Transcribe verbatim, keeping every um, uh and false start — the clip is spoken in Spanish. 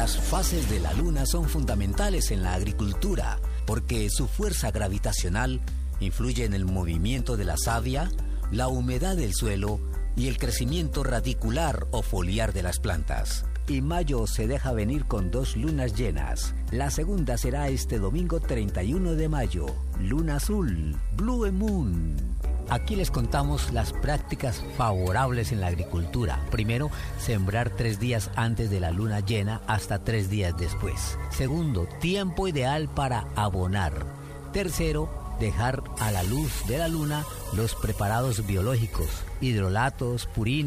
Las fases de la luna son fundamentales en la agricultura porque su fuerza gravitacional influye en el movimiento de la savia, la humedad del suelo y el crecimiento radicular o foliar de las plantas. Y mayo se deja venir con dos lunas llenas. La segunda será este domingo treinta y uno de mayo, luna azul, Blue Moon. Aquí les contamos las prácticas favorables en la agricultura. Primero, sembrar tres días antes de la luna llena hasta tres días después. Segundo, tiempo ideal para abonar. Tercero, dejar a la luz de la luna los preparados biológicos, hidrolatos, purinas,